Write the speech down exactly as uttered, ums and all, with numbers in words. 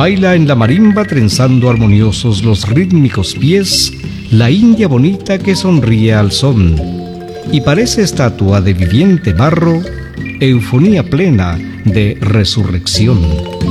Baila en la marimba trenzando armoniosos los rítmicos pies, la india bonita que sonríe al son, y parece estatua de viviente barro, eufonía plena de resurrección.